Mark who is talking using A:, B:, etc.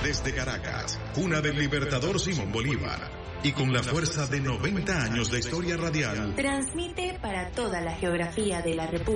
A: desde Caracas, cuna del libertador Simón Bolívar, y con la fuerza de 90 años de historia radial,
B: transmite para toda la geografía de la República